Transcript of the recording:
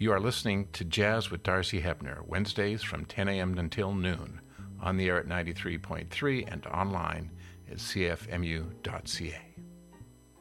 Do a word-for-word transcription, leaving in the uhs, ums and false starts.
You are listening to Jazz with Darcy Hebner, Wednesdays from ten a.m. until noon, on the air at ninety-three point three and online at c f m u dot c a.